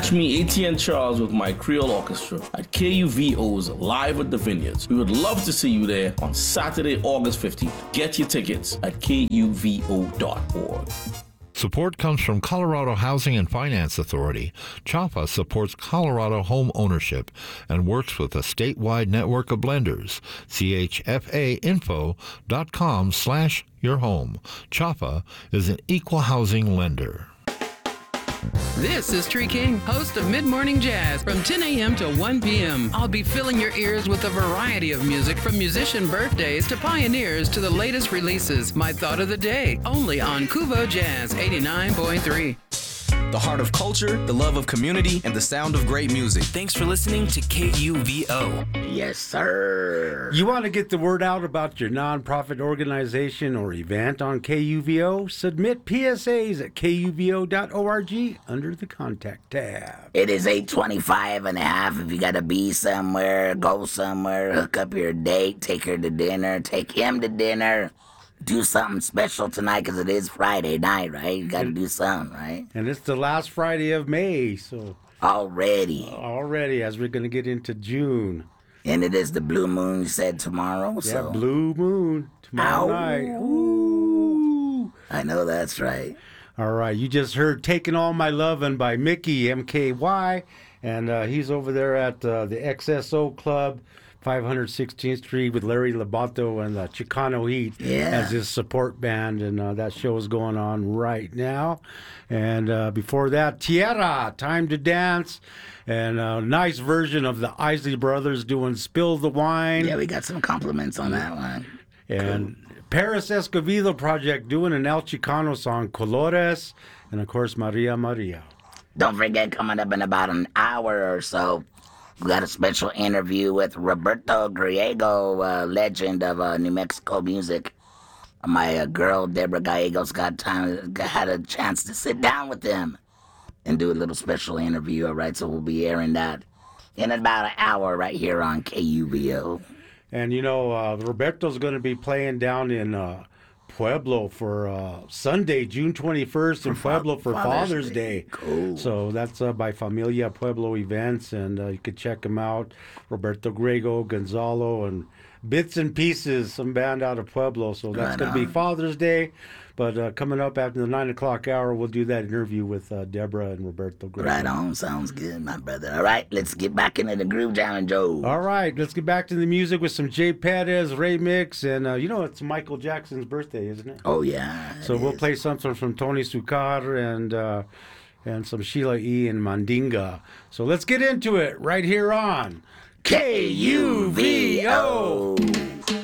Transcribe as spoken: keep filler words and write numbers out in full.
Catch me, A T N Charles, with my Creole Orchestra at K U V O's Live at the Vineyards. We would love to see you there on Saturday, August fifteenth. Get your tickets at K U V O dot org. Support comes from Colorado Housing and Finance Authority. CHAPA supports Colorado home ownership and works with a statewide network of lenders. C H F A info dot com slash your home. CHAPA is an equal housing lender. This is Tree King, host of Mid-Morning Jazz from ten a.m. to one p.m. I'll be filling your ears with a variety of music from musician birthdays to pioneers to the latest releases. My thought of the day, only on Kuvo Jazz eighty-nine point three. The heart of culture, the love of community, and the sound of great music. Thanks for listening to K U V O. Yes, sir. You want to get the word out about your nonprofit organization or event on K U V O? Submit P S As at K U V O dot org under the Contact tab. It is eight twenty-five and a half. If you got to be somewhere, go somewhere, hook up your date, take her to dinner, take him to dinner. Do something special tonight because it is Friday night, right? You got to do something, right? And it's the last Friday of May, so... Already. Already, as we're going to get into June. And it is the blue moon, you said, tomorrow, yeah, so... blue moon tomorrow Ow. night. Ooh. I know that's right. All right, you just heard Taking All My Lovin' by Mickey, M K Y, and uh, he's over there at uh, the X S O Club, five sixteenth Street, with Larry Labato and the Chicano Heat yeah. as his support band, and uh, that show is going on right now. And uh, before that, Tierra, Time to Dance, and a nice version of the Isley Brothers doing Spill the Wine. Yeah, we got some compliments on that one. And cool. Paris Escovedo Project doing an El Chicano song, Colores, and of course, Maria Maria. Don't forget, coming up in about an hour or so, we got a special interview with Roberto Griego, uh, legend of uh, New Mexico music. My uh, girl, Deborah Gallegos, got time, had a chance to sit down with him and do a little special interview, all right? So we'll be airing that in about an hour right here on K U V O. And, you know, uh, Roberto's going to be playing down in uh, Pueblo for uh, Sunday, June twenty-first, in Pueblo for Father's, Father's Day. Day. Cool. So that's uh, by Familia Pueblo Events, and uh, you could check them out. Roberto Griego, Gonzalo, and Bits and Pieces, some band out of Pueblo. So that's right going to be Father's Day. But uh, coming up after the nine o'clock hour, we'll do that interview with uh, Deborah and Roberto Griego. Right on. Sounds good, my brother. All right, let's get back into the groove, John and Joe. All right, let's get back to the music with some Jay Perez, Ray Mix, and uh, you know, it's Michael Jackson's birthday, isn't it? Oh, yeah. So we'll is. play something from Tony Sucar and, uh, and some Sheila E. and Mandinga. So let's get into it right here on K U V O.